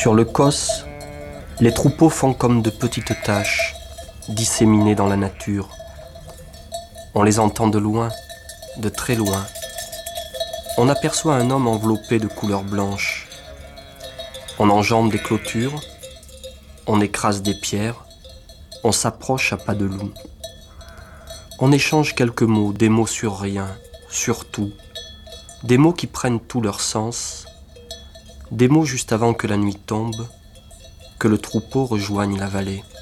Sur le Causse, les troupeaux font comme de petites taches, disséminées dans la nature. On les entend de loin, de très loin. On aperçoit un homme enveloppé de couleurs blanches. On enjambe des clôtures, on écrase des pierres, on s'approche à pas de loup. On échange quelques mots, des mots sur rien, sur tout, des mots qui prennent tout leur sens, des mots juste avant que la nuit tombe, que le troupeau rejoigne la vallée.